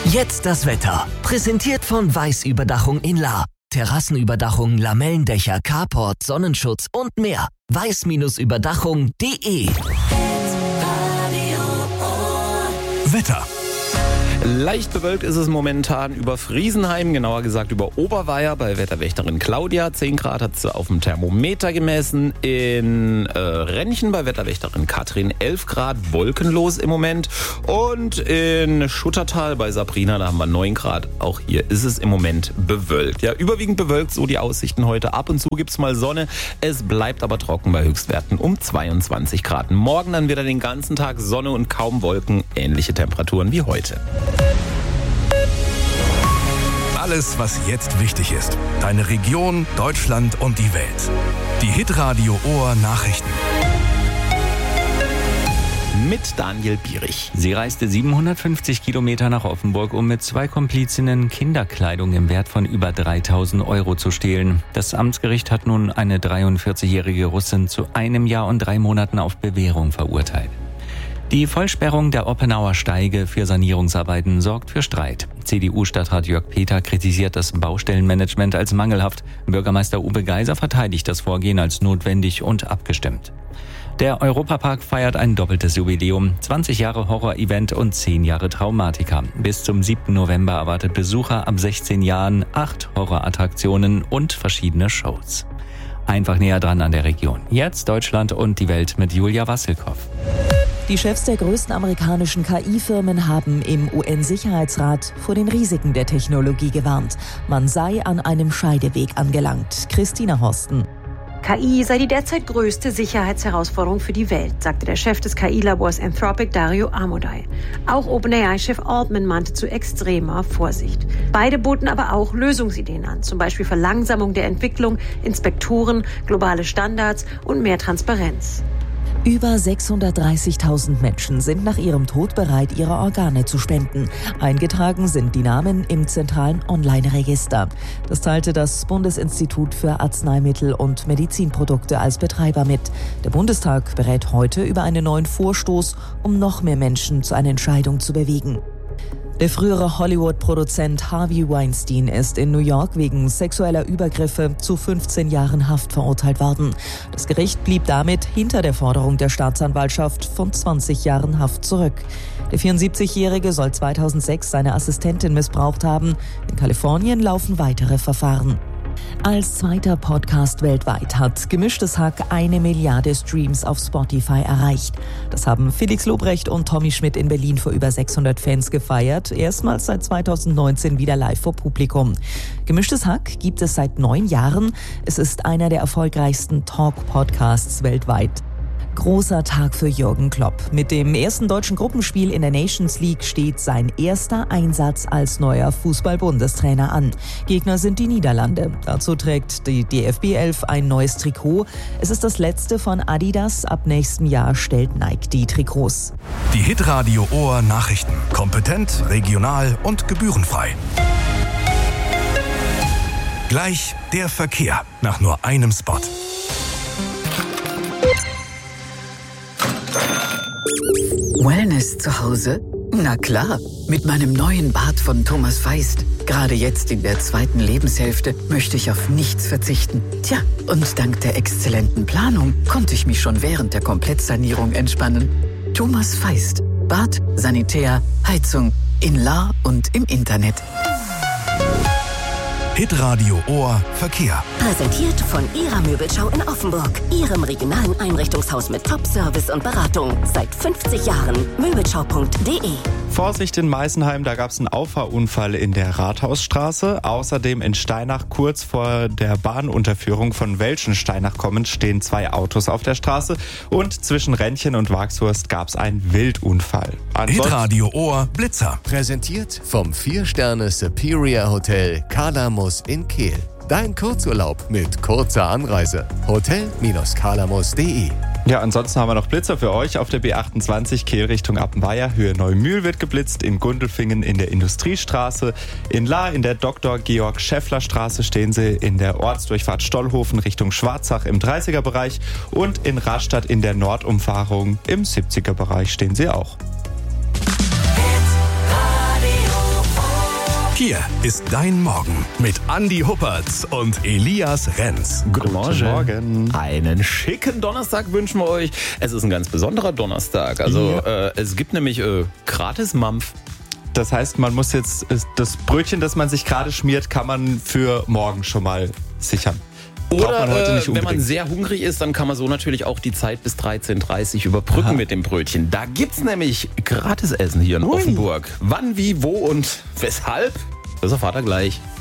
Jetzt das Wetter. Präsentiert von Weiß-Überdachung in Lahr. Terrassenüberdachung, Lamellendächer, Carport, Sonnenschutz und mehr. weiß-überdachung.de. Wetter. Leicht bewölkt ist es momentan über Friesenheim, genauer gesagt über Oberweier. Bei Wetterwächterin Claudia 10 Grad hat sie auf dem Thermometer gemessen. In Rennchen bei Wetterwächterin Katrin 11 Grad, wolkenlos im Moment. Und in Schuttertal bei Sabrina, da haben wir 9 Grad. Auch hier ist es im Moment bewölkt. Ja, überwiegend bewölkt, so die Aussichten heute. Ab und zu gibt's mal Sonne. Es bleibt aber trocken bei Höchstwerten um 22 Grad. Morgen dann wieder den ganzen Tag Sonne und kaum Wolken. Ähnliche Temperaturen wie heute. Alles, was jetzt wichtig ist. Deine Region, Deutschland und die Welt. Die Hitradio Ohr Nachrichten. Mit Daniel Bierich. Sie reiste 750 Kilometer nach Offenburg, um mit 2 Komplizinnen Kinderkleidung im Wert von über 3.000 Euro zu stehlen. Das Amtsgericht hat nun eine 43-jährige Russin zu 1 Jahr und 3 Monaten auf Bewährung verurteilt. Die Vollsperrung der Oppenauer Steige für Sanierungsarbeiten sorgt für Streit. CDU-Stadtrat Jörg Peter kritisiert das Baustellenmanagement als mangelhaft. Bürgermeister Uwe Geiser verteidigt das Vorgehen als notwendig und abgestimmt. Der Europapark feiert ein doppeltes Jubiläum. 20 Jahre Horror-Event und 10 Jahre Traumatika. Bis zum 7. November erwartet Besucher ab 16 Jahren 8 Horrorattraktionen und verschiedene Shows. Einfach näher dran an der Region. Jetzt Deutschland und die Welt mit Julia Wassilkow. Die Chefs der größten amerikanischen KI-Firmen haben im UN-Sicherheitsrat vor den Risiken der Technologie gewarnt. Man sei an einem Scheideweg angelangt. Christina Horsten. KI sei die derzeit größte Sicherheitsherausforderung für die Welt, sagte der Chef des KI-Labors Anthropic, Dario Amodei. Auch OpenAI-Chef Altman mahnte zu extremer Vorsicht. Beide boten aber auch Lösungsideen an, zum Beispiel Verlangsamung der Entwicklung, Inspektoren, globale Standards und mehr Transparenz. Über 630.000 Menschen sind nach ihrem Tod bereit, ihre Organe zu spenden. Eingetragen sind die Namen im zentralen Online-Register. Das teilte das Bundesinstitut für Arzneimittel und Medizinprodukte als Betreiber mit. Der Bundestag berät heute über einen neuen Vorstoß, um noch mehr Menschen zu einer Entscheidung zu bewegen. Der frühere Hollywood-Produzent Harvey Weinstein ist in New York wegen sexueller Übergriffe zu 15 Jahren Haft verurteilt worden. Das Gericht blieb damit hinter der Forderung der Staatsanwaltschaft von 20 Jahren Haft zurück. Der 74-Jährige soll 2006 seine Assistentin missbraucht haben. In Kalifornien laufen weitere Verfahren. Als zweiter Podcast weltweit hat Gemischtes Hack 1 Milliarde Streams auf Spotify erreicht. Das haben Felix Lobrecht und Tommy Schmidt in Berlin vor über 600 Fans gefeiert. Erstmals seit 2019 wieder live vor Publikum. Gemischtes Hack gibt es seit 9 Jahren. Es ist einer der erfolgreichsten Talk-Podcasts weltweit. Großer Tag für Jürgen Klopp. Mit dem ersten deutschen Gruppenspiel in der Nations League steht sein erster Einsatz als neuer Fußball-Bundestrainer an. Gegner sind die Niederlande. Dazu trägt die DFB-Elf ein neues Trikot. Es ist das letzte von Adidas. Ab nächstem Jahr stellt Nike die Trikots. Die Hitradio Ohr Nachrichten. Kompetent, regional und gebührenfrei. Gleich der Verkehr nach nur einem Spot. Wellness zu Hause? Na klar, mit meinem neuen Bad von Thomas Feist. Gerade jetzt in der 2. Lebenshälfte möchte ich auf nichts verzichten. Tja, und dank der exzellenten Planung konnte ich mich schon während der Komplettsanierung entspannen. Thomas Feist. Bad, Sanitär, Heizung, in Lahr und im Internet. Hitradio Ohr Verkehr. Präsentiert von Ihrer Möbelschau in Offenburg. Ihrem regionalen Einrichtungshaus mit Top-Service und Beratung. Seit 50 Jahren. Möbelschau.de. Vorsicht in Meißenheim, da gab es einen Auffahrunfall in der Rathausstraße. Außerdem in Steinach, kurz vor der Bahnunterführung von Welschensteinach kommend, stehen 2 Autos auf der Straße. Und zwischen Rennchen und Wagshurst gab es einen Wildunfall. Hitradio Ohr Blitzer. Präsentiert vom 4-Sterne Superior Hotel Kalamus in Kehl. Dein Kurzurlaub mit kurzer Anreise. Hotel-kalamus.de. Ja, ansonsten haben wir noch Blitzer für euch auf der B28 Kehl Richtung Appenweier. Höhe Neumühl wird geblitzt, in Gundelfingen in der Industriestraße. In Lahr in der Dr. Georg Schäffler Straße stehen sie, in der Ortsdurchfahrt Stollhofen Richtung Schwarzach im 30er Bereich und in Rastatt in der Nordumfahrung im 70er Bereich stehen sie auch. Hit Radio Hier ist dein Morgen mit Andi Huppertz und Elias Renz. Guten Morgen. Einen schicken Donnerstag wünschen wir euch. Es ist ein ganz besonderer Donnerstag. Also es gibt nämlich gratis Mampf. Das heißt, man muss jetzt das Brötchen, das man sich gerade schmiert, kann man für morgen schon mal sichern. Oder wenn man sehr hungrig ist, dann kann man so natürlich auch die Zeit bis 13:30 Uhr überbrücken mit dem Brötchen. Da gibt's nämlich gratis Essen hier in Offenburg. Wann, wie, wo und weshalb, das erfahrt ihr gleich.